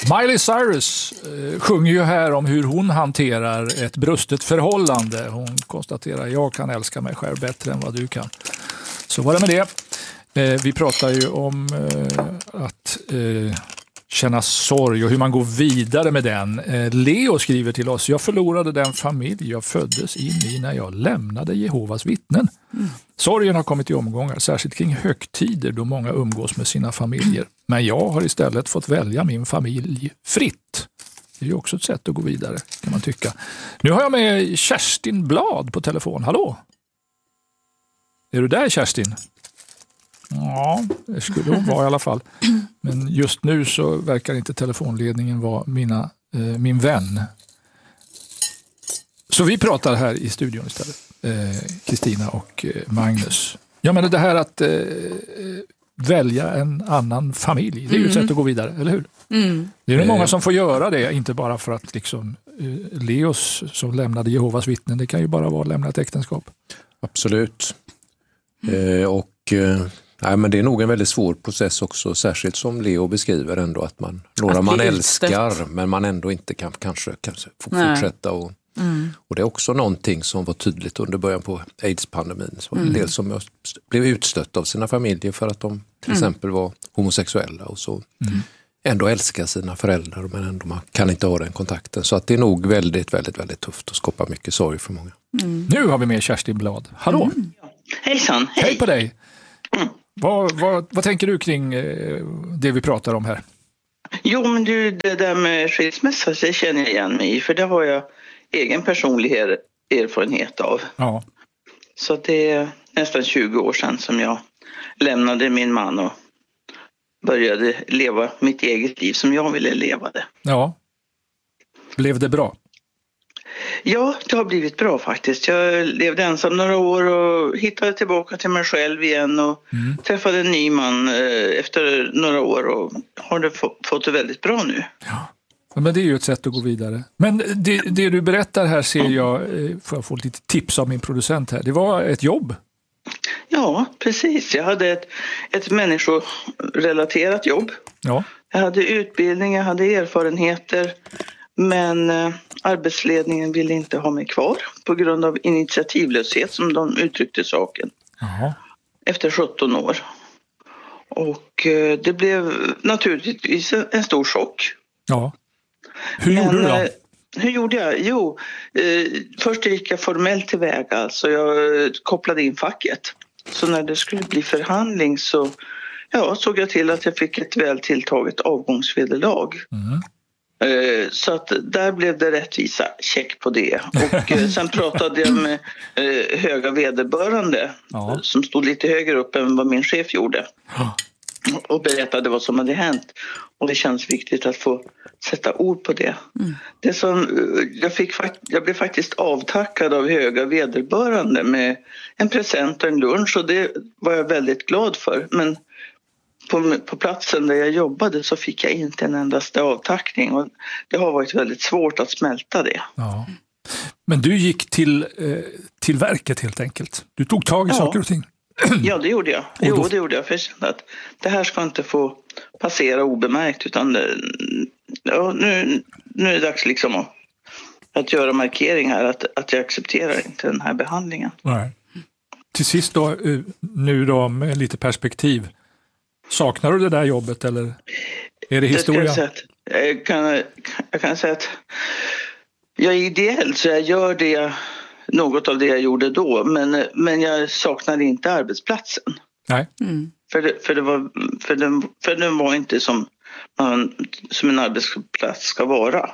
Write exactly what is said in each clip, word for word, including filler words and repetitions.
Miley Cyrus eh, sjunger ju här om hur hon hanterar ett brustet förhållande. Hon konstaterar, jag kan älska mig själv bättre än vad du kan. Så var det med det. Eh, vi pratar ju om eh, att eh, känna sorg och hur man går vidare med den. Eh, Leo skriver till oss, jag förlorade den familj jag föddes in i när jag lämnade Jehovas vittnen. Mm. Sorgen har kommit i omgångar, särskilt kring högtider då många umgås med sina familjer. Men jag har istället fått välja min familj fritt. Det är ju också ett sätt att gå vidare, kan man tycka. Nu har jag med Kerstin Blad på telefon. Hallå? Är du där, Kerstin? Ja, det skulle hon vara i alla fall. Men just nu så verkar inte telefonledningen vara mina, eh, min vän. Så vi pratar här i studion istället. Kristina eh, och eh, Magnus. Jag menar det här att eh, välja en annan familj. Det är ju ett mm. sätt att gå vidare, eller hur? Mm. Det är nog många som får göra det, inte bara för att liksom, eh, Leos som lämnade Jehovas vittnen, det kan ju bara vara att lämna ett äktenskap. Absolut. Mm. Eh, och eh, nej, men det är nog en väldigt svår process också, särskilt som Leo beskriver ändå att man, några man älskar utstött. Men man ändå inte kan kanske, kanske få fortsätta och Mm. Och det är också någonting som var tydligt under början på AIDS-pandemin. Så mm. En del som blev utstött av sina familjer för att de till mm. exempel var homosexuella och så mm. ändå älskar sina föräldrar men ändå man kan inte ha den kontakten. Så att det är nog väldigt, väldigt, väldigt tufft att skapa mycket sorg för många. Mm. Nu har vi med Kerstin Blad. Hallå! Mm. Hejsan! Hej. Hej på dig! Mm. Vad, vad, vad tänker du kring eh, det vi pratar om här? Jo, men du, det där med skilsmässa, det känner jag igen mig i, för det har jag egen personlig erfarenhet av. Ja. Så det är nästan tjugo år sedan som jag lämnade min man och började leva mitt eget liv som jag ville leva det. Ja. Blev det bra? Ja, det har blivit bra faktiskt. Jag levde ensam några år och hittade tillbaka till mig själv igen och mm. träffade en ny man efter några år och har det fått det väldigt bra nu. Ja. Men det är ju ett sätt att gå vidare. Men det, det du berättar här ser jag, får jag få lite tips av min producent här, det var ett jobb. Ja, precis. Jag hade ett, ett människorelaterat jobb. Ja. Jag hade utbildning, jag hade erfarenheter, men eh, arbetsledningen ville inte ha mig kvar på grund av initiativlöshet som de uttryckte saken. Aha. Efter sjutton år. Och eh, det blev naturligtvis en stor chock. Ja. Hur Men, gjorde du då? Hur gjorde jag? Jo, eh, först gick jag formellt tillväga. Alltså jag eh, kopplade in facket. Så när det skulle bli förhandling så ja, såg jag till att jag fick ett väl tilltaget avgångsvederlag. Mm. Eh, så att där blev det rättvisa check på det. Och eh, sen pratade jag med eh, höga vederbörande ja. Som stod lite högre upp än vad min chef gjorde. Ja. Och berättade vad som hade hänt. Och det känns viktigt att få sätta ord på det. Mm. Det som, jag, fick, jag blev faktiskt avtackad av höga vederbörande med en present och en lunch. Och det var jag väldigt glad för. Men på, på platsen där jag jobbade så fick jag inte en endaste avtackning. Och det har varit väldigt svårt att smälta det. Ja. Men du gick till, till verket helt enkelt. Du tog tag i ja. saker och ting. Ja, det gjorde jag. Jo, då... det gjorde jag. För jag kände att det här ska inte få passera obemärkt. Utan det, ja, nu, nu är det dags liksom att, att göra markering här. Att, att jag accepterar inte den här behandlingen. Nej. Till sist då, nu då med lite perspektiv. Saknar du det där jobbet eller är det historia? Jag, att, jag, kan, jag kan säga att jag är ideell så jag gör det jag... något av det jag gjorde då, men, men jag saknade inte arbetsplatsen. Nej. Mm. För, det, för, det var, för, den, för den var inte som, man, som en arbetsplats ska vara.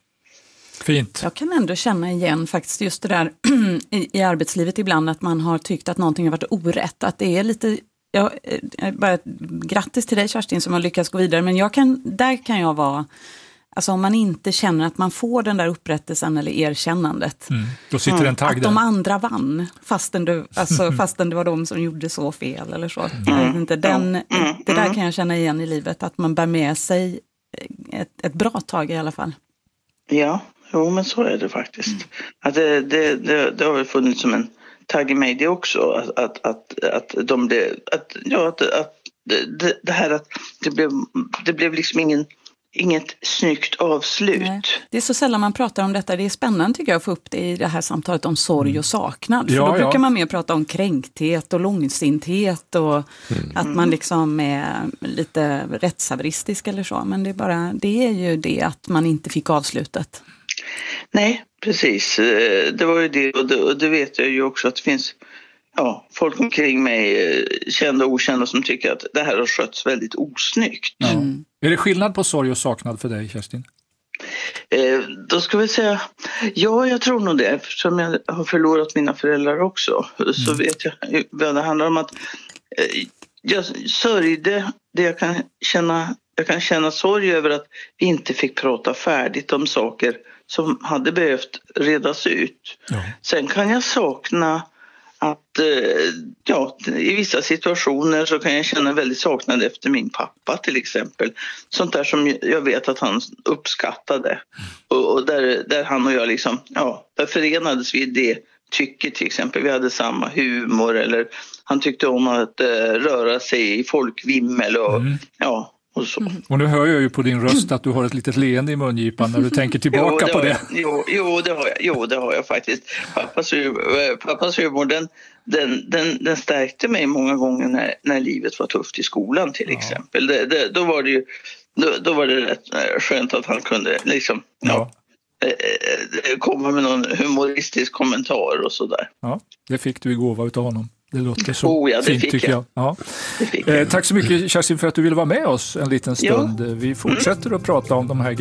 Fint. Jag kan ändå känna igen faktiskt just det där i, i arbetslivet ibland att man har tyckt att någonting har varit orätt. Att det är lite, jag, bara grattis till dig Kerstin som har lyckats gå vidare, men jag kan, där kan jag vara... Alltså om man inte känner att man får den där upprättelsen eller erkännandet. Mm. Då sitter en tagg att där. De andra vann fastän, du, alltså, fastän det var de som gjorde så fel eller så. Mm. Jag vet inte, den, det där kan jag känna igen i livet. Att man bär med sig ett, ett bra tag i alla fall. Ja, jo, men så är det faktiskt. Mm. Att det, det, det, det har väl funnits som en tagg i mig det också. Att, att, att, att de blev... Att, ja, att, att det, det här att det blev, det blev liksom ingen... inget snyggt avslut. Nej. Det är så sällan man pratar om detta. Det är spännande tycker jag att få upp det i det här samtalet om sorg och saknad. För ja, då brukar ja. man mer prata om kränkthet och långsinthet och mm. att man liksom är lite rättshaveristisk eller så. Men det är bara, det är ju det att man inte fick avslutet. Nej, precis. Det var ju det, och det, och det vet jag ju också att det finns ja, folk omkring mig, kända och okända, som tycker att det här har skötts väldigt osnyggt. Ja. Mm. Är det skillnad på sorg och saknad för dig, Kerstin? Eh, då ska vi säga, ja, jag tror nog det, eftersom jag har förlorat mina föräldrar också. Mm. Så vet jag vad det handlar om. Att eh, jag sörjde, det jag kan känna, jag kan känna sorg över att vi inte fick prata färdigt om saker som hade behövt redas ut. Ja. Sen kan jag sakna att ja, i vissa situationer så kan jag känna väldigt saknad efter min pappa till exempel. Sånt där som jag vet att han uppskattade. Och, och där, där han och jag liksom, ja, där förenades vi i det tycket till exempel. Vi hade samma humor, eller han tyckte om att uh, röra sig i folkvimmel och mm. ja. Och, så. Och nu hör jag ju på din röst att du har ett litet leende i mungipan när du tänker tillbaka jo, det på det. Jo, jo, det har jag, jo, det har jag faktiskt. Pappas, pappas humor, den, den, den, den stärkte mig många gånger när, när livet var tufft i skolan till ja. exempel. Det, det, då var det ju då, då var det rätt skönt att han kunde liksom, ja. Ja, komma med någon humoristisk kommentar och sådär. Ja, det fick du i gåva utav honom. Det låter så oh, ja, det fint fick tycker jag. jag. Ja. Eh, tack så mycket Kerstin för att du ville vara med oss en liten stund. Ja. Vi fortsätter att prata om de här